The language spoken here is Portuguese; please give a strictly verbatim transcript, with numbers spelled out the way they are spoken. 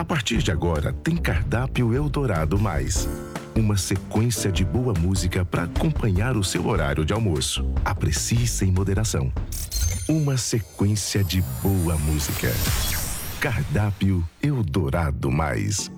partir de agora, tem Cardápio Eldorado Mais. Uma sequência de boa música para acompanhar o seu horário de almoço. Aprecie sem moderação. Uma sequência de boa música. Cardápio Eldorado Mais.